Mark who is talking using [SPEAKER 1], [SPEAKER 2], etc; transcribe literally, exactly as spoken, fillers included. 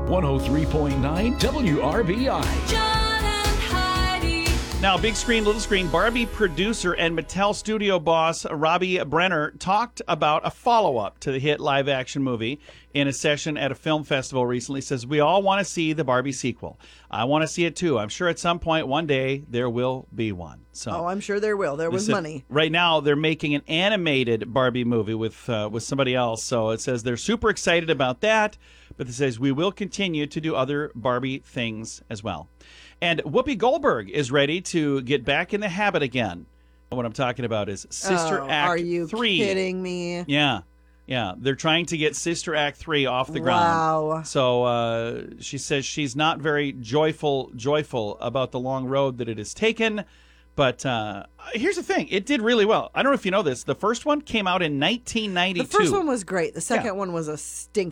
[SPEAKER 1] one oh three point nine W R B I.
[SPEAKER 2] John and Heidi.
[SPEAKER 3] Now, big screen, little screen, Barbie producer and Mattel studio boss Robbie Brenner talked about a follow-up to the hit live-action movie in a session at a film festival recently. Says, we all want to see the Barbie sequel. I want to see it too. I'm sure at some point, one day, there will be one. So,
[SPEAKER 4] Oh, I'm sure there will. There was
[SPEAKER 3] They said
[SPEAKER 4] money.
[SPEAKER 3] Right now, they're making an animated Barbie movie with uh, with somebody else. So it says they're super excited about that. But it says we will continue to do other Barbie things as well. And Whoopi Goldberg is ready to get back in the habit again. What I'm talking about is Sister
[SPEAKER 4] Oh,
[SPEAKER 3] Act
[SPEAKER 4] are you
[SPEAKER 3] three.
[SPEAKER 4] kidding me?
[SPEAKER 3] Yeah. Yeah. They're trying to get Sister Act three off the ground.
[SPEAKER 4] Wow.
[SPEAKER 3] So uh, she says she's not very joyful, joyful about the long road that it has taken. But uh, here's the thing. It did really well. I don't know if you know this. The first one came out in nineteen ninety-two.
[SPEAKER 4] The first one was great. The second
[SPEAKER 3] Yeah.
[SPEAKER 4] one was a stinker.